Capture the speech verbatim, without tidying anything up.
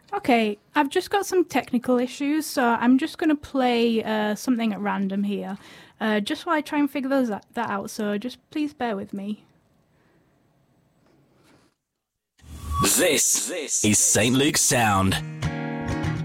Okay, I've just got some technical issues, so I'm just going to play uh, something at random here, uh, just while I try and figure those that, that out. So just please bear with me. This is Saint Luke's Sound.